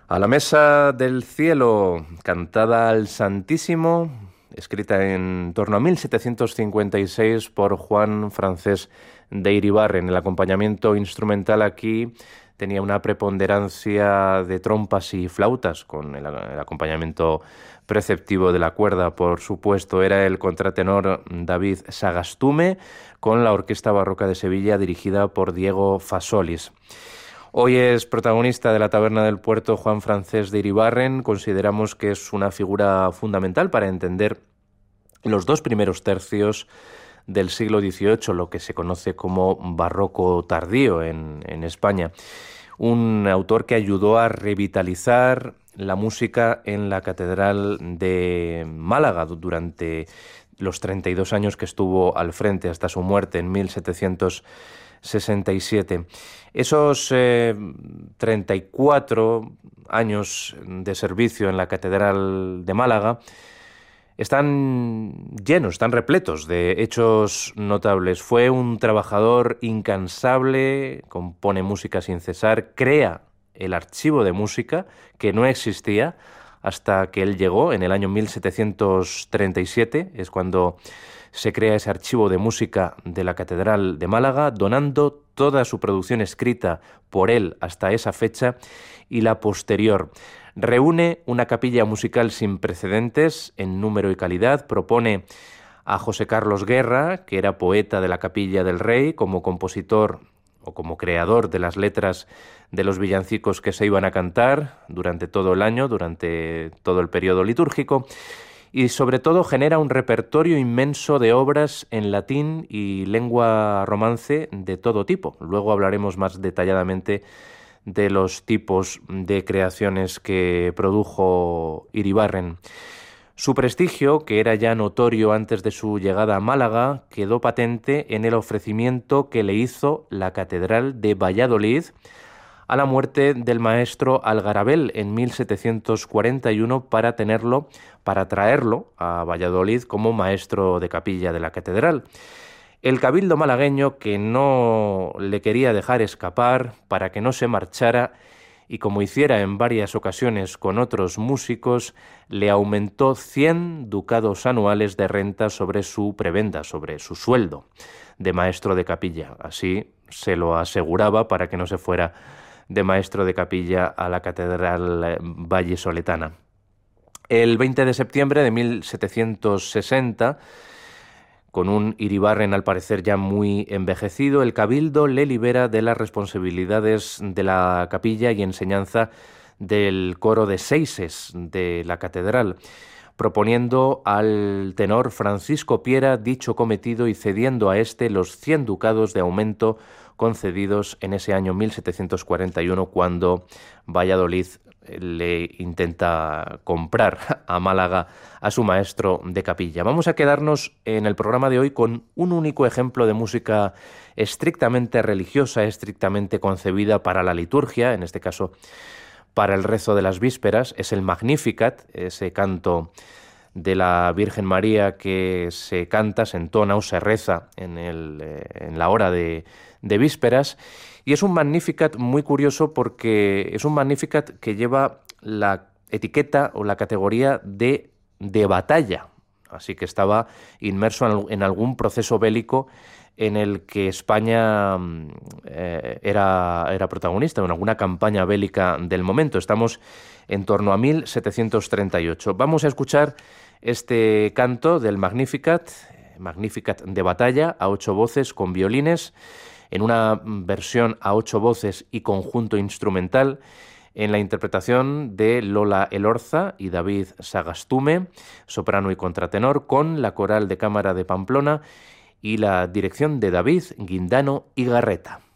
A la mesa del cielo, cantada al Santísimo, escrita en torno a 1756 por Juan Francés de Iribarren. El acompañamiento instrumental aquí tenía una preponderancia de trompas y flautas, con el acompañamiento preceptivo de la cuerda, por supuesto. Era el contratenor David Sagastume, con la Orquesta Barroca de Sevilla, dirigida por Diego Fasolis. Hoy es protagonista de la Taberna del Puerto Juan Francés de Iribarren. Consideramos que es una figura fundamental para entender los dos primeros tercios del siglo XVIII, lo que se conoce como barroco tardío en España. Un autor que ayudó a revitalizar la música en la Catedral de Málaga durante los 32 años que estuvo al frente, hasta su muerte en 1767. Esos 34 años de servicio en la Catedral de Málaga están llenos, están repletos de hechos notables. Fue un trabajador incansable, compone música sin cesar, crea el archivo de música que no existía hasta que él llegó en el año 1737, es cuando se crea ese archivo de música de la Catedral de Málaga, donando toda su producción escrita por él hasta esa fecha y la posterior. Reúne una capilla musical sin precedentes en número y calidad, propone a José Carlos Guerra, que era poeta de la Capilla del Rey, como compositor o como creador de las letras de los villancicos que se iban a cantar durante todo el año, durante todo el periodo litúrgico, y sobre todo genera un repertorio inmenso de obras en latín y lengua romance de todo tipo. Luego hablaremos más detalladamente de los tipos de creaciones que produjo Iribarren. Su prestigio, que era ya notorio antes de su llegada a Málaga, quedó patente en el ofrecimiento que le hizo la Catedral de Valladolid a la muerte del maestro Algarabel en 1741 para traerlo a Valladolid como maestro de capilla de la catedral. El cabildo malagueño, que no le quería dejar escapar para que no se marchara, y como hiciera en varias ocasiones con otros músicos, le aumentó 100 ducados anuales de renta sobre su prebenda, sobre su sueldo de maestro de capilla. Así se lo aseguraba para que no se fuera de maestro de capilla a la catedral vallisoletana. El 20 de septiembre de 1760, con un Iribarren al parecer ya muy envejecido, el cabildo le libera de las responsabilidades de la capilla y enseñanza del coro de seises de la catedral, proponiendo al tenor Francisco Piera dicho cometido y cediendo a éste los 100 ducados de aumento concedidos en ese año 1741, cuando Valladolid le intenta comprar a Málaga a su maestro de capilla. Vamos a quedarnos en el programa de hoy con un único ejemplo de música estrictamente religiosa, estrictamente concebida para la liturgia, en este caso para el rezo de las vísperas. Es el Magnificat, ese canto de la Virgen María que se canta, se entona o se reza en la hora de vísperas, y es un Magnificat muy curioso porque es un Magnificat que lleva la etiqueta o la categoría de batalla, así que estaba inmerso en algún proceso bélico en el que España era protagonista, en alguna campaña bélica del momento. Estamos en torno a 1738. Vamos a escuchar este canto del Magnificat, Magnificat de batalla, a 8 voces con violines, en una versión a 8 voces y conjunto instrumental, en la interpretación de Lola Elorza y David Sagastume, soprano y contratenor, con la Coral de Cámara de Pamplona y la dirección de David Guindano y Garreta.